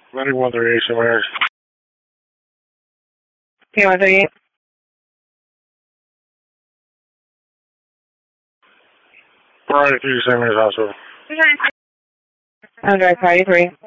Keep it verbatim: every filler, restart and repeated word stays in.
ninety-one thirty-eight, somewhere. ninety-one thirty-eight. Friday, three to seven minutes hospital. Android, party three.